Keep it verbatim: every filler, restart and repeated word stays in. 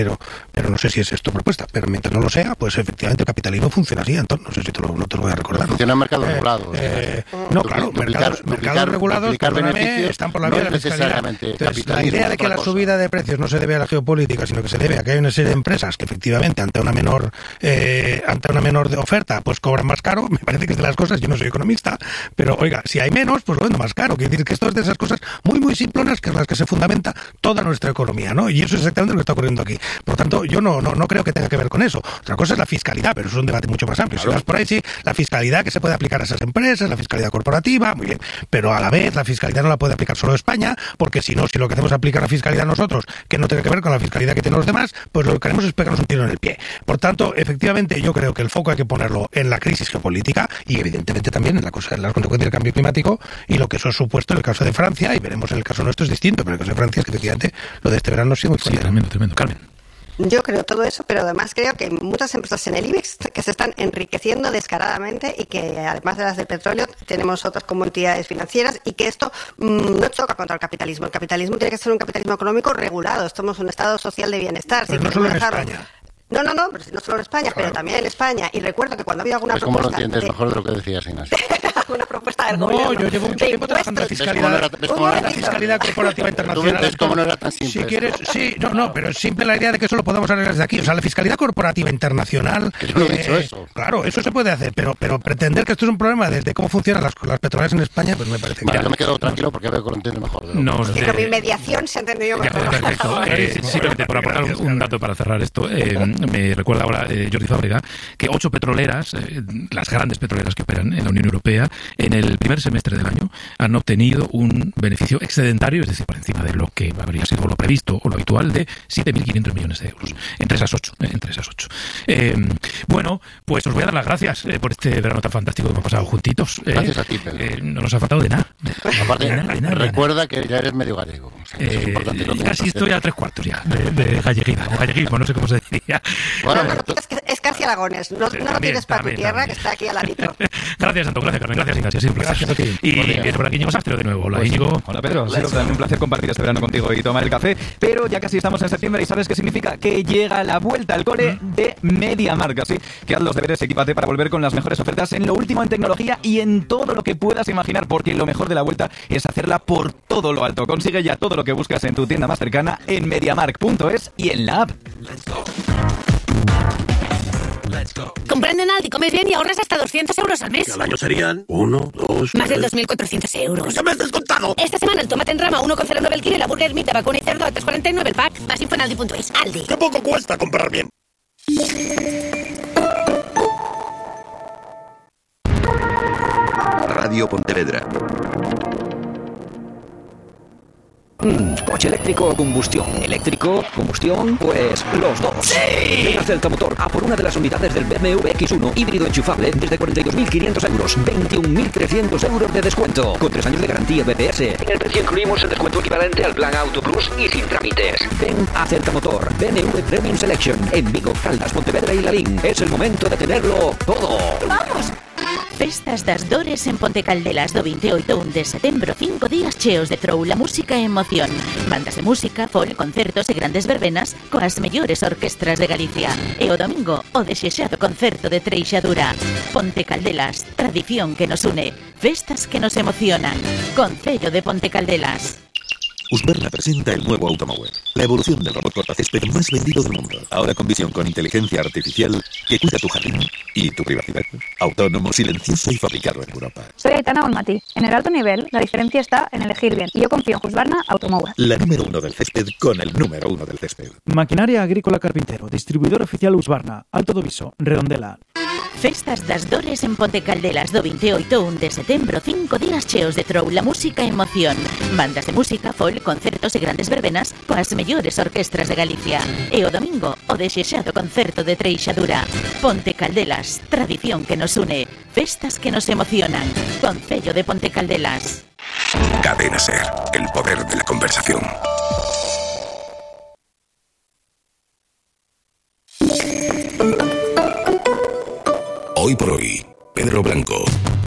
Pero, pero no sé si es esto propuesta, pero mientras no lo sea, pues efectivamente el capitalismo funciona así, Antón, no sé si te lo, no te lo voy a recordar. Funciona en mercados eh, regulados. Eh, no, claro, duplicar, mercados, duplicar, mercados regulados, duplicar perdóname, están por la vía no de la fiscalidad. Entonces, la idea de que la cosa. subida de precios no se debe a la geopolítica, sino que se debe a que hay una serie de empresas que efectivamente ante una menor eh, ante una menor de oferta, pues cobran más caro, me parece que es de las cosas, yo no soy economista, pero oiga, si hay menos, pues lo vendo más caro. Quiere decir que esto es de esas cosas muy, muy simplonas que es las que se fundamenta toda nuestra economía, ¿no? Y eso es exactamente lo que está ocurriendo aquí. Por tanto, yo no, no, no creo que tenga que ver con eso. Otra cosa es la fiscalidad, pero eso es un debate mucho más amplio. Claro. Si vas por ahí, sí, la fiscalidad que se puede aplicar a esas empresas, la fiscalidad corporativa, muy bien, pero a la vez la fiscalidad no la puede aplicar solo España, porque si no, si lo que hacemos es aplicar la fiscalidad nosotros, que no tenga que ver con la fiscalidad que tienen los demás, pues lo que queremos es pegarnos un tiro en el pie. Por tanto, efectivamente, yo creo que el foco hay que ponerlo en la crisis geopolítica y evidentemente también en, la cosa, en las consecuencias del cambio climático y lo que eso ha supuesto en el caso de Francia, y veremos en el caso nuestro es distinto, pero en el caso de Francia es que efectivamente lo de este verano ha sido muy fuerte. Sí, tremendo, tremendo. Carmen. Yo creo todo eso, pero además creo que hay muchas empresas en el IBEX que se están enriqueciendo descaradamente y que además de las del petróleo tenemos otras como entidades financieras y que esto mmm, no choca contra el capitalismo. El capitalismo tiene que ser un capitalismo económico regulado. Somos un estado social de bienestar. Pero no solo en España. No, no, no, pero no solo en España, claro, pero también en España. Y recuerdo que cuando había alguna pues propuesta... ¿Cómo lo entiendes de... mejor de lo que decías, Ignacio? Alguna propuesta del no, gobierno. yo llevo mucho tiempo trabajando en la fiscalidad, la fiscalidad corporativa internacional. ¿Ves cómo no era tan simple? Si quieres, sí, no, no, pero es simple la idea de que eso lo podemos arreglar desde aquí. O sea, la fiscalidad corporativa internacional... Yo no he eh, dicho eso. Claro, eso se puede hacer, pero pero pretender que esto es un problema desde cómo funcionan las, las petroleras en España, pues me parece... Vale, Mira, yo me quedo tranquilo porque veo que lo entiendo mejor. No, y con mi mediación se ha entendido mejor. Perfecto. Eh, simplemente por aportar un, un dato para cerrar esto, eh, me recuerda ahora eh, Jordi Fábrega que ocho petroleras, eh, las grandes petroleras que operan en la Unión Europea, en el primer semestre del año han obtenido un beneficio excedentario, es decir, por encima de lo que habría sido lo previsto o lo habitual, de siete mil quinientos millones de euros. Entre esas ocho. Eh, entre esas ocho. Eh, bueno, pues os voy a dar las gracias eh, por este verano tan fantástico que hemos pasado juntitos. Eh, Gracias a ti, Pedro. Eh, no nos ha faltado de nada. Aparte, de nada, de nada, recuerda de que ya eres medio gallego. O sea, eh, es importante que lo casi estoy a tres cuartos ya de, de galleguismo, galleguismo, no sé cómo se diría. Bueno, no, no, no, es, que es casi Aragones, no, no lo tienes para tu tierra, que está aquí al ladito. Gracias, Santo, gracias, Carmen, gracias, Ignacio, ha sido un placer. Gracias a ti. Y viene por aquí Íñigo Sastre de nuevo. Hola, pues, Íñigo. Hola, Pedro. Ha sido también un placer compartir este verano contigo y tomar el café. Pero ya casi estamos en septiembre y ¿sabes qué significa? Que llega la vuelta al cole ¿Mm? de MediaMarkt. Así que haz los deberes, equípate para volver con las mejores ofertas en lo último en tecnología y en todo lo que puedas imaginar, porque lo mejor de la vuelta es hacerla por todo lo alto. Consigue ya todo lo que buscas en tu tienda más cercana en mediamarkt punto es y en la app. Let's go. Comprando en Aldi comes bien y ahorras hasta doscientos euros al mes. Y al año serían uno, dos... Más de dos mil cuatrocientos euros. ¡Ya me has descontado! Esta semana el tomate en rama uno coma cero nueve el kilo y la burger meat de vacuna y cerdo a tres coma cuarenta y nueve el pack. Más info en aldi punto es. Aldi. ¡Qué poco cuesta comprar bien! Radio Pontevedra. Mm, ¿coche eléctrico o combustión? ¿Eléctrico? ¿Combustión? Pues los dos. ¡Sí! Ven a Celta Motor a por una de las unidades del B M W X uno híbrido enchufable desde cuarenta y dos mil quinientos euros, veintiún mil trescientos euros de descuento, con tres años de garantía B P S. En el precio incluimos el descuento equivalente al plan Auto Plus y sin trámites. Ven a Celta Motor, B M W Premium Selection, en Vigo, Caldas, Pontevedra y Lalín. Es el momento de tenerlo todo. ¡Vamos! Festas das Dores en Ponte Caldelas do veintioito de setembro, cinco días cheos de trou, la música e emoción. Bandas de música, folk, concertos e grandes verbenas coas mellores orquestras de Galicia. E o domingo, o desexado concerto de Treixadura. Ponte Caldelas, tradición que nos une, festas que nos emocionan. Concello de Ponte Caldelas. Husqvarna presenta el nuevo Automower, la evolución del robot cortacésped más vendido del mundo. Ahora con visión con inteligencia artificial que cuida tu jardín y tu privacidad. Autónomo, silencioso y fabricado en Europa. Soy Aitana Olmati. En el alto nivel, la diferencia está en elegir bien. Y yo confío en Husqvarna Automower. La número uno del césped con el número uno del césped. Maquinaria Agrícola Carpintero, distribuidor oficial Husqvarna, Alto do Viso, Redondela. Festas das Dores en Ponte Caldelas do veintioito de setembro, cinco días cheos de trou, la música e emoción. Bandas de música, folk, concertos e grandes verbenas coas mellores orquestras de Galicia. E o domingo, o desexado concerto de Treixadura. Ponte Caldelas, tradición que nos une, festas que nos emocionan. Concello de Ponte Caldelas. Cadena Ser, el poder de la conversación. Hoy por hoy, Pedro Blanco.